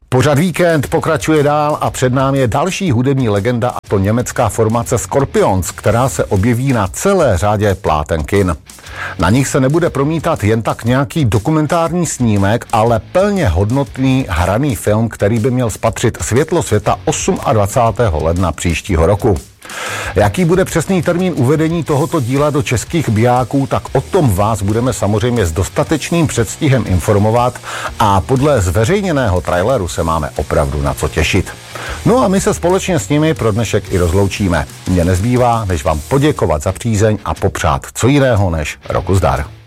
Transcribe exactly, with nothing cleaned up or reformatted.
Pořad Víkend pokračuje dál a před námi je další hudební legenda, a to německá formace Scorpions, která se objeví na celé řadě pláten kin. Na nich se nebude promítat jen tak nějaký dokumentární snímek, ale plně hodnotný hraný film, který by měl spatřit světlo světa dvacátého osmého ledna příštího roku. Jaký bude přesný termín uvedení tohoto díla do českých bijáků, tak o tom vás budeme samozřejmě s dostatečným předstihem informovat a podle zveřejněného traileru se máme opravdu na co těšit. No a my se společně s nimi pro dnešek i rozloučíme. Mně nezbývá, než vám poděkovat za přízeň a popřát co jiného než roku zdar.